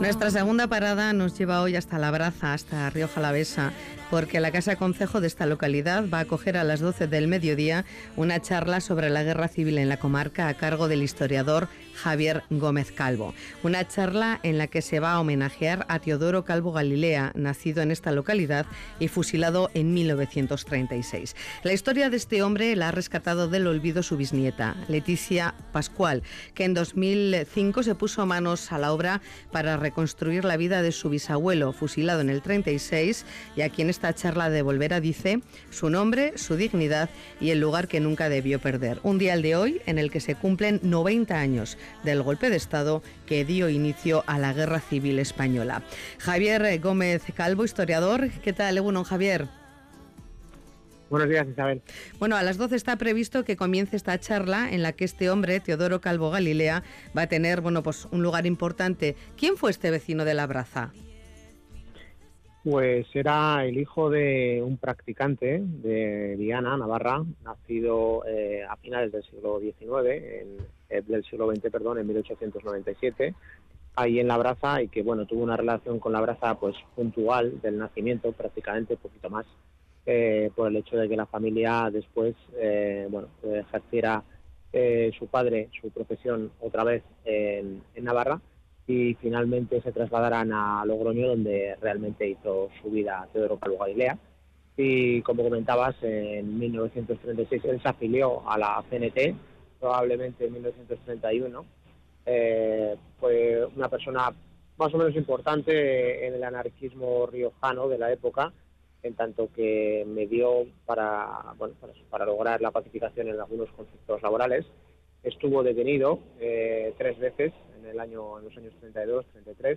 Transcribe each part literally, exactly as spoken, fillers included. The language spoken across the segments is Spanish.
Nuestra segunda parada nos lleva hoy hasta Labraza, hasta Rioja Alavesa, porque la Casa Concejo de esta localidad va a acoger a las doce del mediodía una charla sobre la guerra civil en la comarca a cargo del historiador Javier Gómez Calvo. Una charla en la que se va a homenajear a Teodoro Calvo Galilea, nacido en esta localidad y fusilado en mil novecientos treinta y seis. La historia de este hombre la ha rescatado del olvido su bisnieta, Leticia Pascual, que en dos mil cinco se puso manos a la obra para reconstruir la vida de su bisabuelo, fusilado en el treinta y seis, y a quien esta charla devolverá, dice, su nombre, su dignidad y el lugar que nunca debió perder. Un día, el de hoy, en el que se cumplen noventa años del golpe de Estado que dio inicio a la Guerra Civil Española. Javier Gómez Calvo, historiador. ¿Qué tal, Egunon, Javier? Buenos días, Isabel. Bueno, a las doce está previsto que comience esta charla en la que este hombre, Teodoro Calvo Galilea, va a tener, bueno, pues un lugar importante. ¿Quién fue este vecino de Labraza? Pues era el hijo de un practicante de Viana, Navarra, nacido eh, a finales del siglo diecinueve, en, eh, del siglo veinte, perdón, en mil ochocientos noventa y siete, ahí en Labraza, y que, bueno, tuvo una relación con Labraza, pues, puntual del nacimiento, prácticamente, un poquito más, eh, por el hecho de que la familia después, eh, bueno, ejerciera eh, su padre, su profesión, otra vez en, en Navarra, y finalmente se trasladaran a Logroño, donde realmente hizo su vida Teodoro Calvo Galilea. Y como comentabas, en mil novecientos treinta y seis él se afilió a la C N T, probablemente en mil novecientos treinta y uno. Eh, fue una persona más o menos importante en el anarquismo riojano de la época, en tanto que medió para, bueno, para, para lograr la pacificación en algunos conflictos laborales. Estuvo detenido eh, tres veces en el año, en los años treinta y dos, treinta y tres,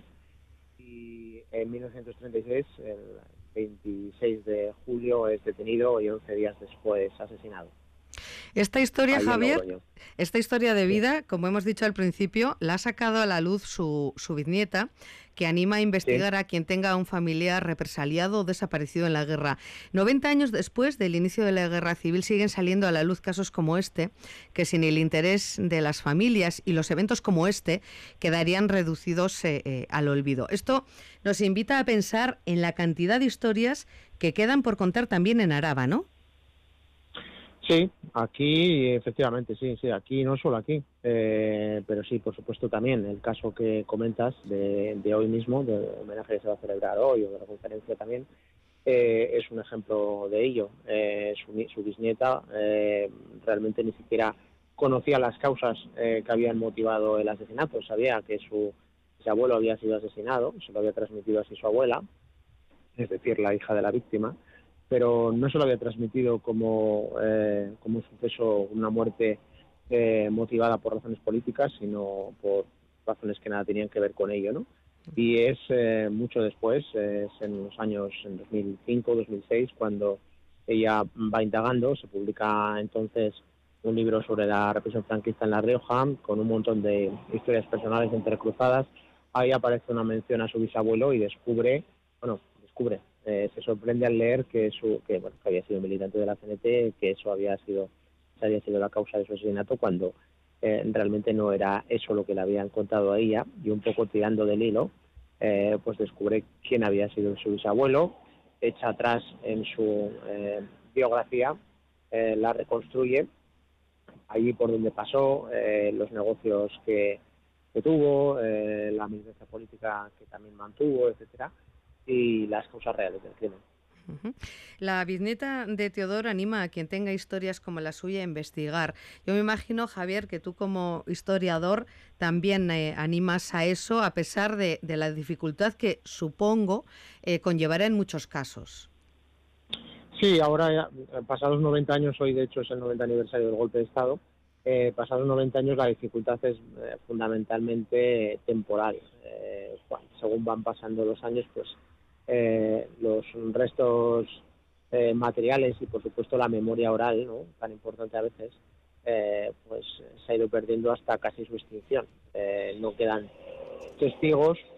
y en mil novecientos treinta y seis, el veintiséis de julio, es detenido y once días después asesinado. Esta historia, Javier, esta historia de vida, como hemos dicho al principio, la ha sacado a la luz su, su bisnieta, que anima a investigar sí. a quien tenga un familiar represaliado o desaparecido en la guerra. noventa años después del inicio de la guerra civil siguen saliendo a la luz casos como este, que sin el interés de las familias y los eventos como este quedarían reducidos eh, eh, al olvido. Esto nos invita a pensar en la cantidad de historias que quedan por contar también en Araba, ¿no? Sí, aquí efectivamente, sí, sí, aquí no solo aquí, eh, pero sí, por supuesto también el caso que comentas de, de hoy mismo, del homenaje que se va a celebrar hoy o de la conferencia también, eh, es un ejemplo de ello. Eh, su, su bisnieta eh, realmente ni siquiera conocía las causas eh, que habían motivado el asesinato, sabía que su, su abuelo había sido asesinado, se lo había transmitido así su abuela, es decir, la hija de la víctima, pero no se lo había transmitido como, eh, como un suceso, una muerte eh, motivada por razones políticas, sino por razones que nada tenían que ver con ello, ¿no? Y es eh, mucho después, eh, es en los años en dos mil cinco, dos mil seis, cuando ella va indagando, se publica entonces un libro sobre la represión franquista en La Rioja, con un montón de historias personales entrecruzadas. Ahí aparece una mención a su bisabuelo y descubre, bueno, descubre, Eh, se sorprende al leer que su que, bueno, que había sido militante de la C N T, que eso había sido había sido la causa de su asesinato, cuando eh, realmente no era eso lo que le habían contado a ella, y un poco tirando del hilo, eh, pues descubre quién había sido su bisabuelo, echa atrás en su eh, biografía, eh, la reconstruye allí por donde pasó, eh, los negocios que, que tuvo, eh, la militancia política que también mantuvo, etcétera, y las causas reales del crimen. Uh-huh. La bisnieta de Teodoro anima a quien tenga historias como la suya a investigar. Yo me imagino, Javier, que tú como historiador también eh, animas a eso, a pesar de, de la dificultad que supongo eh, conllevará en muchos casos. Sí, ahora ya, pasados noventa años, hoy de hecho es el noventa aniversario del golpe de Estado, eh, pasados noventa años la dificultad es eh, fundamentalmente temporal. Eh, bueno, según van pasando los años, pues Eh, los restos eh, materiales y por supuesto la memoria oral, ¿no?, tan importante a veces, eh, pues se ha ido perdiendo hasta casi su extinción. Eh, no quedan testigos